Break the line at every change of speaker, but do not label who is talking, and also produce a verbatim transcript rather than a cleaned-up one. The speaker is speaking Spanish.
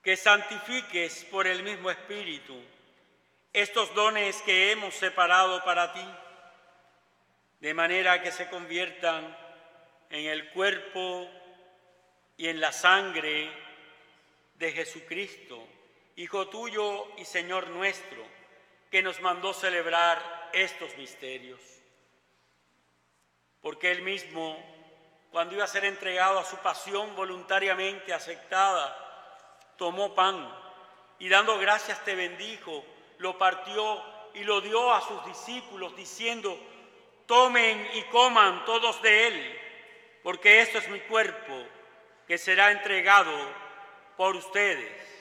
que santifiques por el mismo Espíritu estos dones que hemos separado para ti, de manera que se conviertan en el cuerpo y en la sangre de Jesucristo, Hijo tuyo y Señor nuestro, que nos mandó celebrar estos misterios. Porque él mismo, cuando iba a ser entregado a su pasión voluntariamente aceptada, tomó pan y dando gracias te bendijo, lo partió y lo dio a sus discípulos diciendo: tomen y coman todos de él, porque esto es mi cuerpo que será entregado por ustedes.